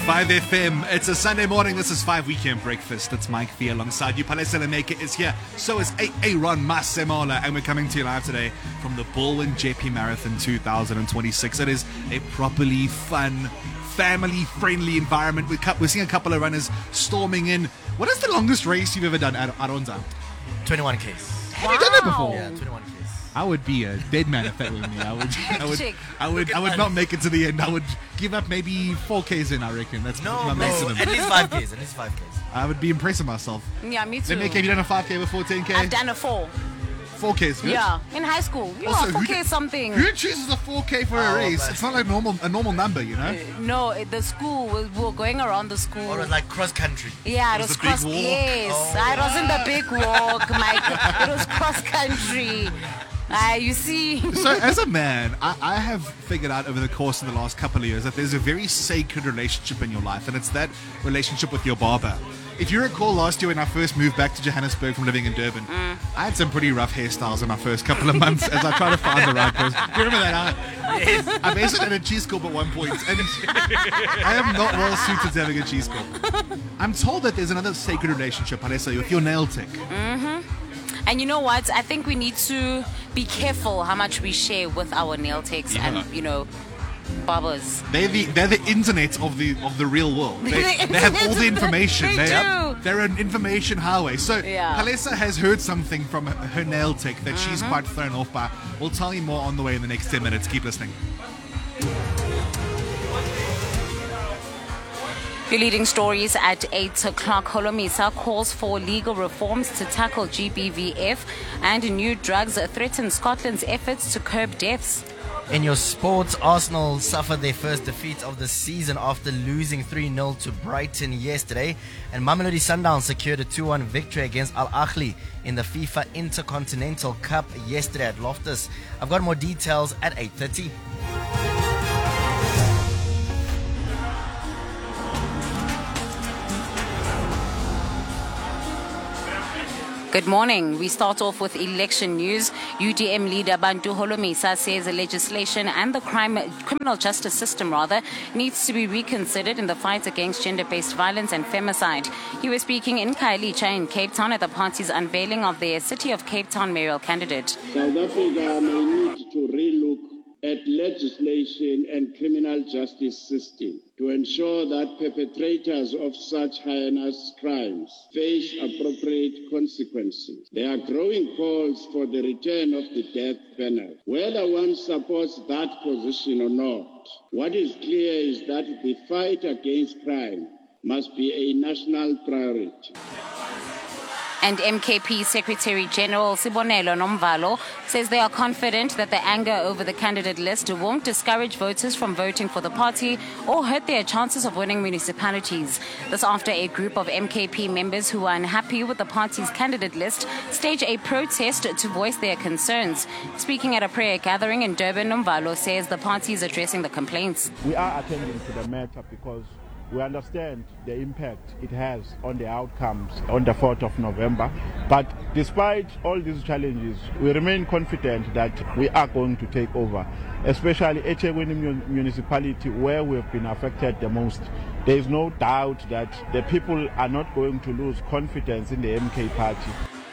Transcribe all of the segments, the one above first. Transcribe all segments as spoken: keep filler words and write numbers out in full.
five F M. It's a Sunday morning. This is five Weekend Breakfast. It's Mike V alongside you. Palesa Lemeke is here. So is Aaron Masemola. And we're coming to you live today from the Baldwin J P Marathon two thousand twenty-six. It is a properly fun, family-friendly environment. We're seeing a couple of runners storming in. What is the longest race you've ever done, Aronza? twenty-one Ks. Have wow. you done that before? Yeah, twenty-one Ks. I would be a dead man if that were me. I would, I would, I would, I would not make it to the end. I would give up maybe four Ks in. I reckon that's no, my maximum. At least five Ks. At least five Ks. I would be impressing myself. Yeah, me too. Lemeke, have you done a five K before ten K? I've done a four. Four Ks, good? Yeah, in high school. Yeah, also, four who K is something. Who chooses a four K for oh, a race? Man. It's not like normal a normal number, you know. Uh, no, the school we were going around the school. Or it was like cross country. Yeah, it, it was, was cross. Walk. Yes, oh. it wasn't the big walk, Mike. It was cross country. Uh, you see. So as a man, I, I have figured out over the course of the last couple of years that there's a very sacred relationship in your life, and it's that relationship with your barber. If you recall last year when I first moved back to Johannesburg from living in Durban, mm. I had some pretty rough hairstyles in my first couple of months as I tried to find the right person. Do you remember that? I, yes. I basically had a cheese scoop at one point, and I am not well suited to having a cheese scoop. I'm told that there's another sacred relationship, Palesa, with your nail tech. Mm-hmm. And you know what? I think we need to be careful how much we share with our nail techs yeah. and, you know, barbers. They're the they're the internet of the of the real world. They, the they have all the information. they they do. Have, they're an information highway. So yeah. Palesa has heard something from her, her nail tech that mm-hmm. she's quite thrown off by. We'll tell you more on the way in the next ten minutes. Keep listening. Your leading stories at eight o'clock. Holomisa calls for legal reforms to tackle G B V F, and new drugs threaten Scotland's efforts to curb deaths. In your sports, Arsenal suffered their first defeat of the season after losing three nil to Brighton yesterday. And Mamelodi Sundowns secured a two one victory against Al Ahly in the FIFA Intercontinental Cup yesterday at Loftus. I've got more details at eight thirty. Good morning. We start off with election news. U D M leader Bantu Holomisa says the legislation and the crime, criminal justice system rather needs to be reconsidered in the fight against gender-based violence and femicide. He was speaking in Khayelitsha in Cape Town at the party's unveiling of their City of Cape Town mayoral candidate. South Africa may need to relook at legislation and criminal justice system to ensure that perpetrators of such heinous crimes face appropriate consequences. There are growing calls for the return of the death penalty. Whether one supports that position or not, what is clear is that the fight against crime must be a national priority. And M K P Secretary General Sibonelo Nomvalo says they are confident that the anger over the candidate list won't discourage voters from voting for the party or hurt their chances of winning municipalities. This after a group of M K P members who are unhappy with the party's candidate list staged a protest to voice their concerns. Speaking at a prayer gathering in Durban, Nomvalo says the party is addressing the complaints. We are attending to the matter because we understand the impact it has on the outcomes on the fourth of November. But despite all these challenges, we remain confident that we are going to take over, especially eThekwini municipality where we have been affected the most. There is no doubt that the people are not going to lose confidence in the M K party.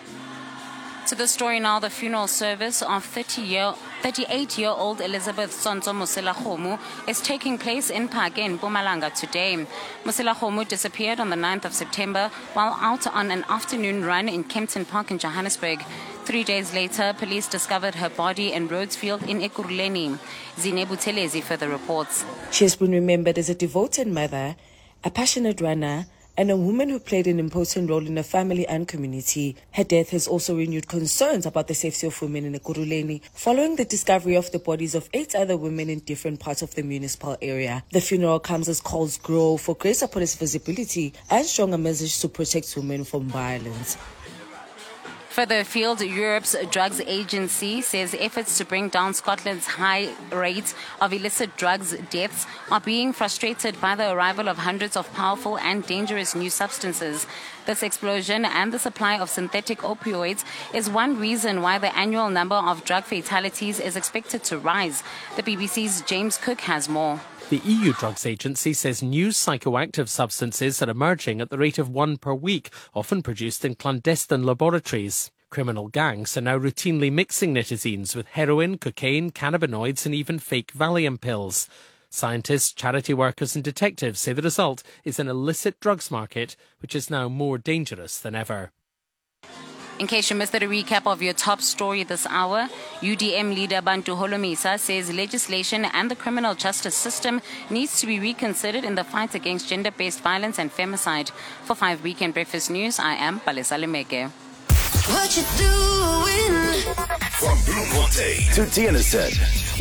To the story now, the funeral service of thirty-eight-year-old Elizabeth Sonzo Moselakgomo is taking place in Phake in Mpumalanga today. Moselakgomo disappeared on the ninth of September while out on an afternoon run in Kempton Park in Johannesburg. Three days later, police discovered her body in Rhodesfield in Ekurhuleni. Zine Buthelezi further reports. She has been remembered as a devoted mother, a passionate runner, and a woman who played an important role in her family and community. Her death has also renewed concerns about the safety of women in Ekurhuleni following the discovery of the bodies of eight other women in different parts of the municipal area. The funeral comes as calls grow for greater police visibility and stronger message to protect women from violence. Further afield, Europe's drugs agency says efforts to bring down Scotland's high rate of illicit drugs deaths are being frustrated by the arrival of hundreds of powerful and dangerous new substances. This explosion and the supply of synthetic opioids is one reason why the annual number of drug fatalities is expected to rise. The B B C's James Cook has more. The E U Drugs Agency says new psychoactive substances are emerging at the rate of one per week, often produced in clandestine laboratories. Criminal gangs are now routinely mixing nitazines with heroin, cocaine, cannabinoids and even fake Valium pills. Scientists, charity workers and detectives say the result is an illicit drugs market which is now more dangerous than ever. In case you missed it, a recap of your top story this hour. U D M leader Bantu Holomisa says legislation and the criminal justice system needs to be reconsidered in the fight against gender-based violence and femicide. For five Weekend Breakfast News, I am Palesa Lemeke. What you doing? From Bloemfontein to Tienerset.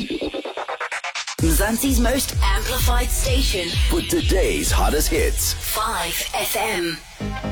Mzansi's most amplified station. With today's hottest hits. five F M.